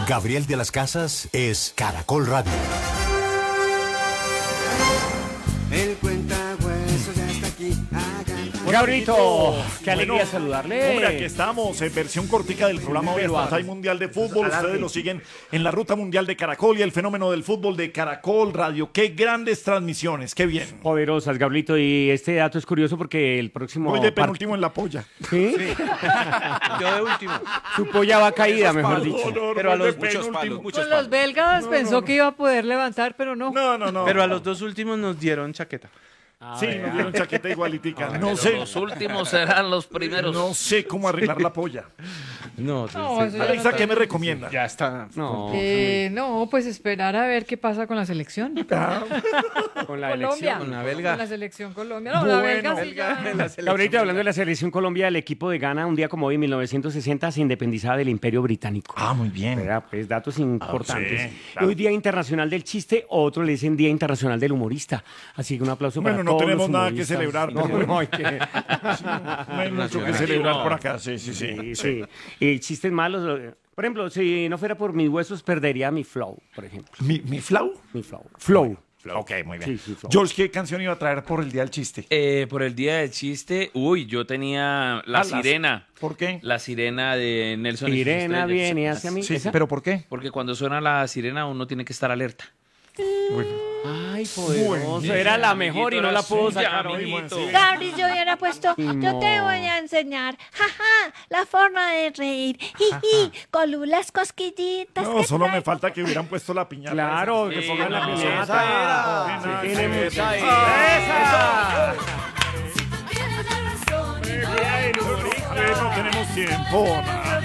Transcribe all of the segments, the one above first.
Gabriel de las Casas es Caracol Radio. El cuentahuesos ya está aquí. Gabrito, qué alegría saludarle. Hombre, aquí estamos en versión cortica del programa Hoy Estamos. Hay Mundial de Fútbol. Ustedes lo siguen en la Ruta Mundial de Caracol y el fenómeno del fútbol de Caracol Radio. Qué grandes transmisiones, qué bien. Poderosas, Gabrito, y este dato es curioso porque el próximo... Voy de penúltimo en la polla. ¿Sí? Yo de último. Su polla va caída, mejor dicho. Pero a los muchos palos. Con los belgas pensó que iba a poder levantar, pero no. No. Pero a los dos últimos nos dieron chaqueta. Sí, nos dieron chaqueta igualitica. No sé. Los últimos serán los primeros. No sé cómo arreglar la polla. No, No, eso ya Alexa, no ¿qué me tengo. recomienda? ya está. No, No, pues esperar a ver qué pasa con la selección. con la Colombia. elección. Con la belga. Con la selección Colombia. No, la belga sí ya. Gabrito, hablando de la selección Colombia, el equipo de Ghana, un día como hoy, en 1960, se independizaba del Imperio Británico. Ah, muy bien. ¿Verdad? Pues datos importantes. sí, claro. Hoy Día Internacional del Chiste, otro le dicen Día Internacional del Humorista. Así que un aplauso para Bueno, no todos tenemos los nada que humoristas. celebrar. No hay que... No hay mucho que celebrar por acá. Sí. Sí. Y chistes malos. Por ejemplo, si no fuera por mis huesos, perdería mi flow, por ejemplo. ¿Mi flow? Mi flow. Flow. Ok, muy bien. Sí, flow. George, ¿qué canción iba a traer por el Día del Chiste? Por el día del chiste, yo tenía La Sirena. ¿Por qué? La sirena de Nelson. y sus Sirena estrellas. viene hacia mí. Sí, ¿Esa? pero ¿por qué? Porque cuando suena la sirena uno tiene que estar alerta. Ay, poderoso. Era la mejor y no la puedo sacar hoy. amiguito. Gabri, yo hubiera puesto, No. yo te voy a enseñar, jaja, la forma de reír, jiji, con las cosquillitas. No, que solo me trae. falta que hubieran puesto la piñata. Claro, que Sí, pongan la no, piñata. esa Sí, era. tiene mucha esa. esa. No tenemos tiempo.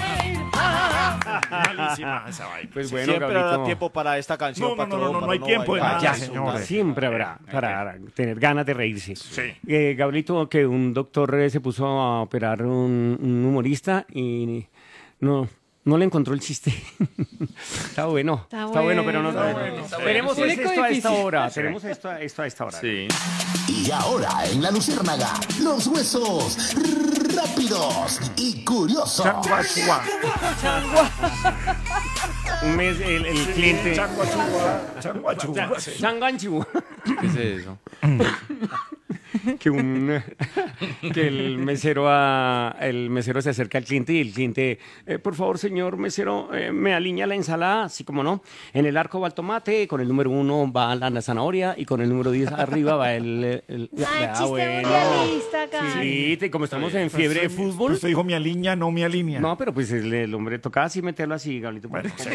Malísima esa vaina. Pues bueno, Siempre Gabrito. habrá tiempo para esta canción. No patrón, hay para tiempo de bailar. nada, Payaso, señores. siempre habrá para tener ganas de reírse. Sí. Gabrielito, que un doctor se puso a operar un humorista y no le encontró el chiste. Está bueno, Está pero no. bueno. Veremos Público esto a esta difícil. hora. Tenemos esto a esta hora. Sí. Y ahora en La Luciérnaga, los huesos rápidos y curiosos. Changuachua. Un mes el cliente. Changuachua. Changanchu. ¿Qué es eso? que el mesero se acerca al cliente y el cliente, por favor, señor mesero, me alinea la ensalada, así como no. En el arco va el tomate, con el número 1 va la zanahoria y con el número 10 arriba va el Ay, chiste muy realista, Gabri. Sí, como estamos en fiebre de fútbol. Usted dijo mi alinea, no mi alinea. No, pero pues el hombre toca así meterlo así, Gablito.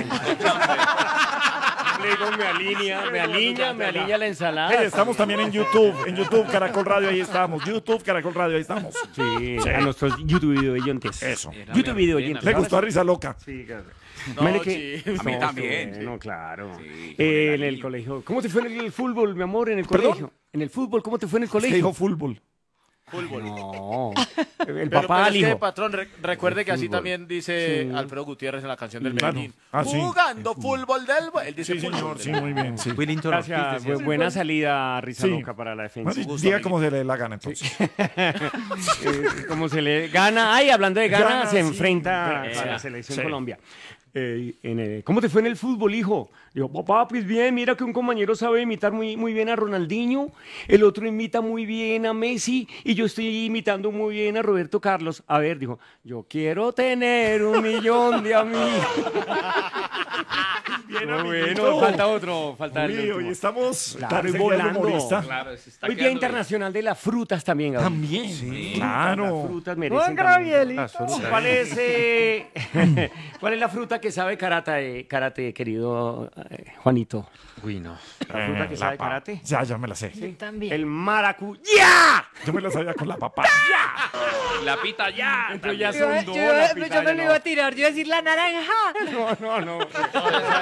Le digo, me alinea la ensalada. Estamos también en YouTube Caracol Radio, ahí estamos. YouTube Caracol Radio, ahí estamos. Sí, a nuestros YouTube video oyentes. Eso. YouTube video oyentes. Le gustó a Risa Loca. Sí, claro. No, Mire sí. que... A mí también. No, claro. Sí, En el colegio. ¿Cómo te fue en el fútbol, mi amor, en el ¿Perdón? colegio? En el fútbol, ¿cómo te fue en el Usted colegio? dijo fútbol. No. El Pero papá al es que, hijo. patrón, recuerde que así fútbol. también dice Sí. Alfredo Gutiérrez en la canción del Claro. Medellín. Ah, sí. Jugando fútbol del... Él dice Sí, fútbol señor, del- sí, muy bien. Sí. Gracias. Buena salida, Risa Sí. Loca, para la defensa. Bueno, diga cómo se le dé la gana, entonces. Como se le gana. Ay, hablando de Ghana, Ghana, se sí. enfrenta a la Esa. selección Sí. Colombia. ¿Cómo te fue en el fútbol, hijo? Digo, papá, pues bien, mira que un compañero sabe imitar muy bien a Ronaldinho, el otro imita muy bien a Messi y yo estoy imitando muy bien a Roberto Carlos. A ver, dijo, yo quiero tener 1.000.000 de amigos. Bien, Bueno, falta el Uy, último. hoy estamos Claro, y ese día del volando. humorista. Claro, se está Hoy Día quedando Internacional de las Frutas también, Gabriel. También. Sí. Las Claro. frutas merecen Buen también. Gabrielito. ¿Cuál es la fruta que sabe karate, querido Juanito? Uy, no. ¿La fruta que sabe pa- karate? Ya me la sé. Yo también. El maracuyá. Yo me la sabía con la papaya. La pita ya. Entonces ya Yo, son yo- dos. yo la no pitaya, lo iba a tirar, yo iba a decir la naranja. no.